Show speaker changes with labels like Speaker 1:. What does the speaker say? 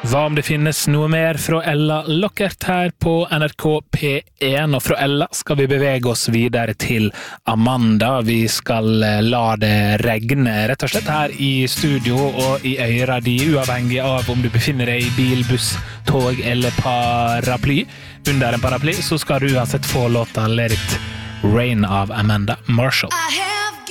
Speaker 1: Hva om det finnes noe mer fra Ella Lockert her på NRK P1, og fra Ella skal vi bevege oss videre til Amanda. Vi skal la det regne, rett og slett her i studio og i øyra di, uavhengig av om du befinner deg i bil, buss, tog eller paraply. Under en paraply så skal du uansett få låta Let It Rain av Amanda Marshall.